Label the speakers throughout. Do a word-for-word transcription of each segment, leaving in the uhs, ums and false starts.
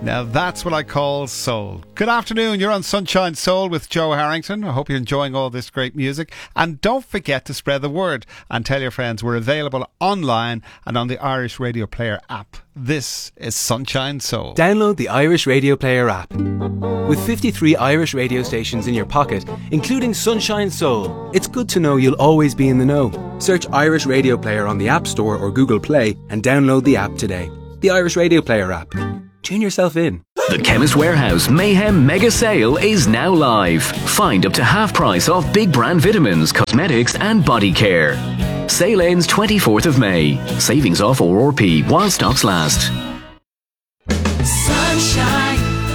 Speaker 1: Now that's what I call soul. Good afternoon, you're on Sunshine Soul with Joe Harrington. I hope you're enjoying all this great music. And don't forget to spread the word and tell your friends we're available online and on the Irish Radio Player app. This is Sunshine Soul.
Speaker 2: Download the Irish Radio Player app. With fifty-three Irish radio stations in your pocket, including Sunshine Soul, it's good to know you'll always be in the know. Search Irish Radio Player on the App Store or Google Play and download the app today. The Irish Radio Player app. Tune yourself in.
Speaker 3: The Chemist Warehouse Mayhem Mega Sale is now live. Find up to half price off big brand vitamins, cosmetics and body care. Sale ends twenty-fourth of May. Savings off O R P while stocks last.
Speaker 4: Sunshine.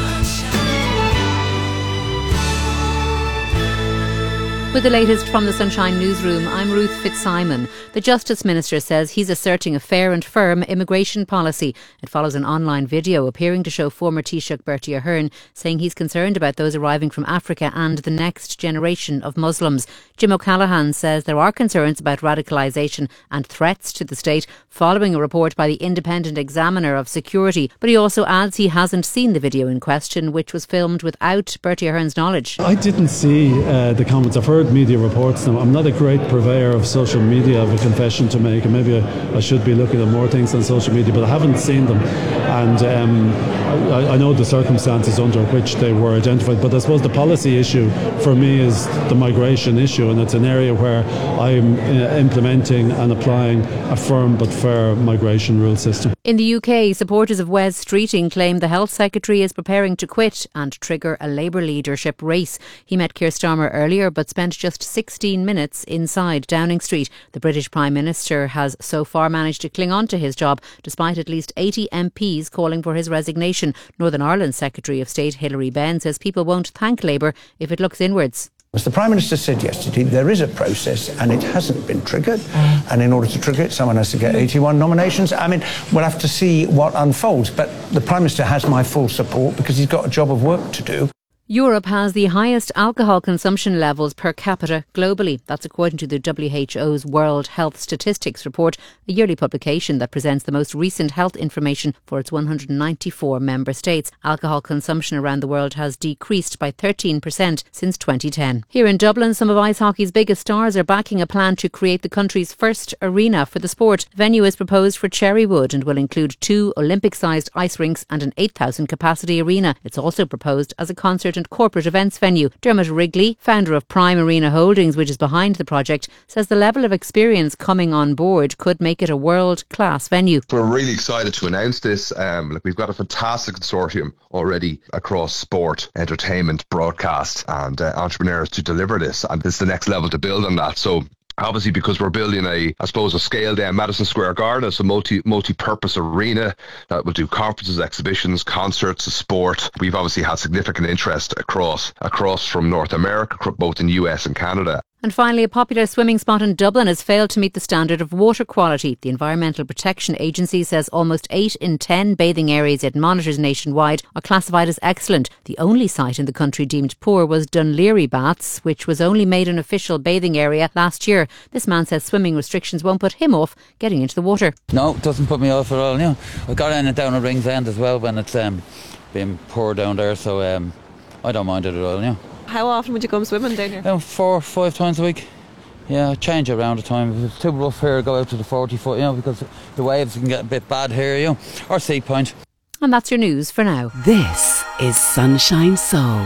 Speaker 5: With the latest from the Sunshine Newsroom, I'm Ruth Fitzsimon. The Justice Minister says he's asserting a fair and firm immigration policy. It follows an online video appearing to show former Taoiseach Bertie Ahern saying he's concerned about those arriving from Africa and the next generation of Muslims. Jim O'Callaghan says there are concerns about radicalisation and threats to the state following a report by the Independent Examiner of Security. But he also adds he hasn't seen the video in question, which was filmed without Bertie Ahern's knowledge.
Speaker 6: I didn't see uh, the comments. I've heard media reports now. I'm not a great purveyor of social media. I have a confession to make, and maybe I, I should be looking at more things on social media, but I haven't seen them. And um, I, I know the circumstances under which they were identified, but I suppose the policy issue for me is the migration issue, and it's an area where I'm uh, implementing and applying a firm but fair migration rule system.
Speaker 5: In the U K, supporters of Wes Streeting claim the Health Secretary is preparing to quit and trigger a Labour leadership race. He met Keir Starmer earlier but spent just sixteen minutes inside Downing Street. The British Prime Minister has so far managed to cling on to his job despite at least eighty M Ps calling for his resignation. Northern Ireland's Secretary of State Hilary Benn says people won't thank Labour if it looks inwards.
Speaker 7: As the Prime Minister said yesterday, there is a process and it hasn't been triggered. And in order to trigger it, someone has to get eighty-one nominations. I mean, we'll have to see what unfolds. But the Prime Minister has my full support because he's got a job of work to do.
Speaker 5: Europe has the highest alcohol consumption levels per capita globally. That's according to the W H O's World Health Statistics Report, a yearly publication that presents the most recent health information for its one hundred ninety-four member states. Alcohol consumption around the world has decreased by thirteen percent since twenty ten. Here in Dublin, some of ice hockey's biggest stars are backing a plan to create the country's first arena for the sport. The venue is proposed for Cherrywood and will include two Olympic-sized ice rinks and an eight thousand capacity arena. It's also proposed as a concert and corporate events venue. Dermot Wrigley, founder of Prime Arena Holdings, which is behind the project, says the level of experience coming on board could make it a world-class venue.
Speaker 8: We're really excited to announce this. Um, look, we've got a fantastic consortium already across sport, entertainment, broadcast and uh, entrepreneurs to deliver this, and this is the next level to build on that. So obviously, because we're building a, I suppose, a scale down Madison Square Garden, it's a multi, multi-purpose arena that will do conferences, exhibitions, concerts, sport. We've obviously had significant interest across, across from North America, both in U S and Canada.
Speaker 5: And finally, a popular swimming spot in Dublin has failed to meet the standard of water quality. The Environmental Protection Agency says almost eight in ten bathing areas it monitors nationwide are classified as excellent. The only site in the country deemed poor was Dunleary Baths, which was only made an official bathing area last year. This man says swimming restrictions won't put him off getting into the water.
Speaker 9: No, it doesn't put me off at all. You know, I got in it down at Rings End as well when it's um, been poor down there, so um, I don't mind it at all. You know.
Speaker 10: How often would you come swimming down here?
Speaker 9: Um, four, five times a week. Yeah, I change it around the time. If it's too rough here, I go out to the forty foot, you know, because the waves can get a bit bad here, you know, or Sea Point.
Speaker 5: And that's your news for now.
Speaker 4: This is Sunshine Soul.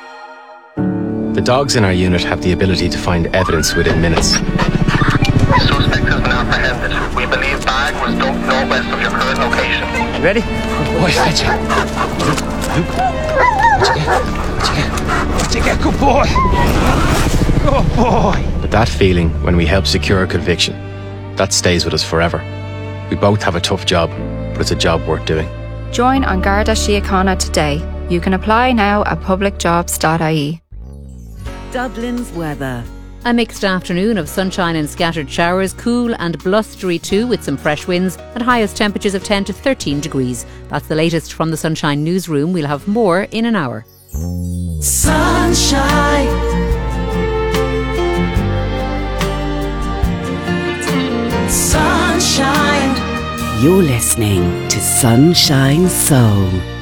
Speaker 2: The dogs in our unit have the ability to find evidence within minutes.
Speaker 11: The suspect has been apprehended. We believe bag was dumped northwest of your current location.
Speaker 9: You ready? Good boy, fetch it. What'd you get? What'd you get? What'd you get? Good boy. Good boy.
Speaker 2: But that feeling when we help secure a conviction, that stays with us forever. We both have a tough job, but it's a job worth doing.
Speaker 12: Join An Garda Síochána today. You can apply now at public jobs dot I E.
Speaker 4: Dublin's weather.
Speaker 5: A mixed afternoon of sunshine and scattered showers, cool and blustery too with some fresh winds and highest temperatures of ten to thirteen degrees. That's the latest from the Sunshine Newsroom. We'll have more in an hour.
Speaker 4: Sunshine. Sunshine. You're listening to Sunshine Soul.